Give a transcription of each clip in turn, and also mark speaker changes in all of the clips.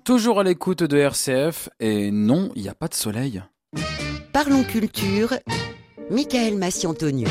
Speaker 1: Toujours à l'écoute de RCF, et non, il n'y a pas de soleil.
Speaker 2: Parlons culture, Michael Massiantonieu.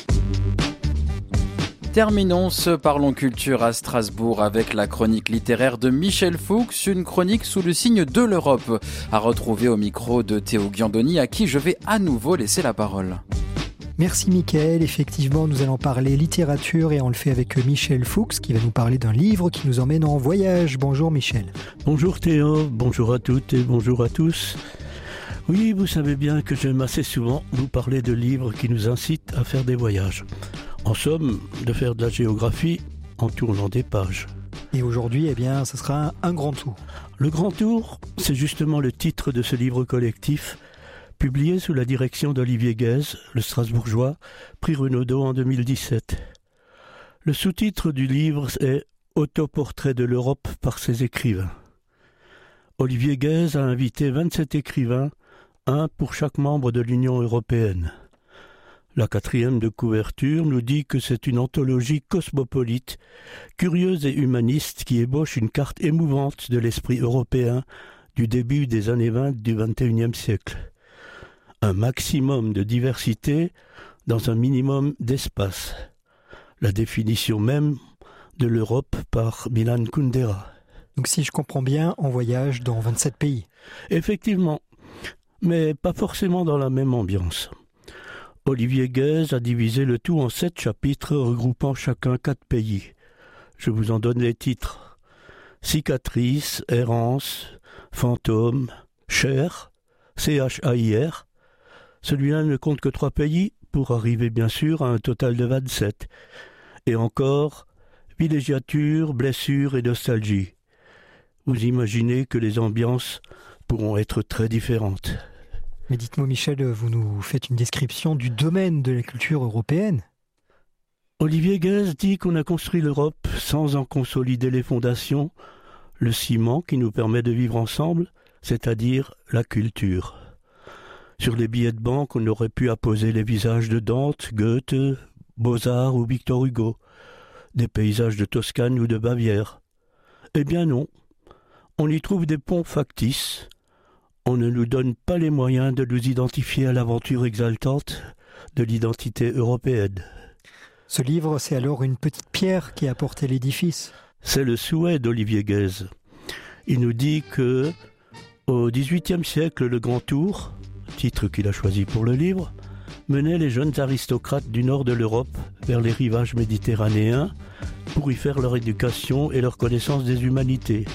Speaker 1: Terminons ce Parlons Culture à Strasbourg avec la chronique littéraire de Michel Fuchs, une chronique sous le signe de l'Europe, à retrouver au micro de Théo Giandoni, à qui je vais à nouveau laisser la parole.
Speaker 3: Merci Mickaël, effectivement nous allons parler littérature et on le fait avec Michel Fuchs qui va nous parler d'un livre qui nous emmène en voyage. Bonjour Michel.
Speaker 4: Bonjour Théo, bonjour à toutes et bonjour à tous. Oui, vous savez bien que j'aime assez souvent vous parler de livres qui nous incitent à faire des voyages. En somme, de faire de la géographie en tournant des pages.
Speaker 3: Et aujourd'hui, ce sera un grand tour.
Speaker 4: Le grand tour, c'est justement le titre de ce livre collectif publié sous la direction d'Olivier Guèze, le Strasbourgeois, prix Renaudot en 2017. Le sous-titre du livre est « Autoportrait de l'Europe par ses écrivains ». Olivier Guèze a invité 27 écrivains, un pour chaque membre de l'Union européenne. La 4e de couverture nous dit que c'est une anthologie cosmopolite, curieuse et humaniste qui ébauche une carte émouvante de l'esprit européen du début des années 20 du XXIe siècle. Un maximum de diversité dans un minimum d'espace. La définition même de l'Europe par Milan Kundera.
Speaker 3: Donc si je comprends bien, on voyage dans 27 pays.
Speaker 4: Effectivement, mais pas forcément dans la même ambiance. Olivier Guèze a divisé le tout en 7 chapitres regroupant chacun 4 pays. Je vous en donne les titres. Cicatrice, Errance, Fantôme, Cher, CHAIR. Celui-là ne compte que 3 pays pour arriver bien sûr à un total de 27. Et encore, villégiature, blessure et nostalgie. Vous imaginez que les ambiances pourront être très différentes.
Speaker 3: Mais dites-moi Michel, vous nous faites une description du domaine de la culture européenne.
Speaker 4: Olivier Guèze dit qu'on a construit l'Europe sans en consolider les fondations, le ciment qui nous permet de vivre ensemble, c'est-à-dire la culture. Sur les billets de banque, on aurait pu apposer les visages de Dante, Goethe, Beaux-Arts ou Victor Hugo, des paysages de Toscane ou de Bavière. Eh bien non, on y trouve des ponts factices. On ne nous donne pas les moyens de nous identifier à l'aventure exaltante de l'identité européenne.
Speaker 3: Ce livre, c'est alors une petite pierre qui a apporté l'édifice.
Speaker 4: C'est le souhait d'Olivier Guèze. Il nous dit que, au XVIIIe siècle, le Grand Tour, titre qu'il a choisi pour le livre, menait les jeunes aristocrates du nord de l'Europe vers les rivages méditerranéens pour y faire leur éducation et leur connaissance des humanités.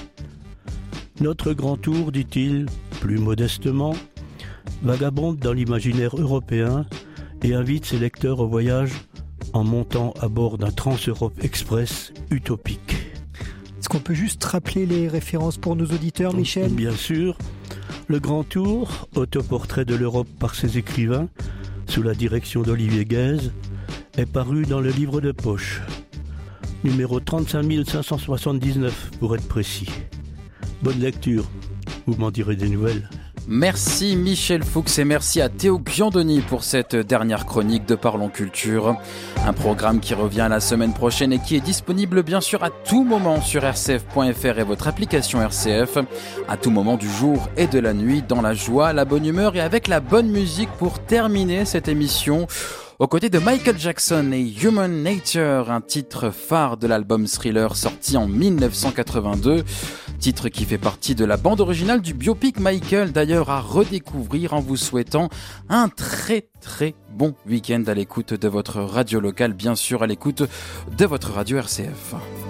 Speaker 4: Notre Grand Tour, dit-il, plus modestement, vagabonde dans l'imaginaire européen et invite ses lecteurs au voyage en montant à bord d'un Trans-Europe Express utopique.
Speaker 3: Est-ce qu'on peut juste rappeler les références pour nos auditeurs, Michel ?
Speaker 4: Bien sûr. Le Grand Tour, autoportrait de l'Europe par ses écrivains, sous la direction d'Olivier Guèze, est paru dans le livre de poche. Numéro 35 579 pour être précis. Bonne lecture, vous m'en direz des nouvelles.
Speaker 1: Merci Michel Fuchs et merci à Théo Giandoni pour cette dernière chronique de Parlons Culture. Un programme qui revient la semaine prochaine et qui est disponible bien sûr à tout moment sur rcf.fr et votre application RCF. À tout moment du jour et de la nuit, dans la joie, la bonne humeur et avec la bonne musique pour terminer cette émission. Aux côtés de Michael Jackson et Human Nature, un titre phare de l'album Thriller sorti en 1982. Titre qui fait partie de la bande originale du biopic Michael, d'ailleurs à redécouvrir en vous souhaitant un très très bon week-end à l'écoute de votre radio locale, bien sûr à l'écoute de votre radio RCF.